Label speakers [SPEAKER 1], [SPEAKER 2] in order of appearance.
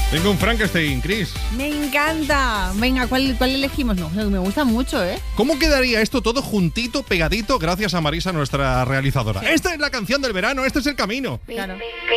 [SPEAKER 1] Tengo un Frankenstein, Chris.
[SPEAKER 2] Me encanta. Venga, ¿cuál elegimos? No, me gusta mucho, ¿eh?
[SPEAKER 1] ¿Cómo quedaría esto todo juntito, pegadito, gracias a Marisa, nuestra realizadora? Esta es la canción del verano, este es el camino.
[SPEAKER 2] Claro.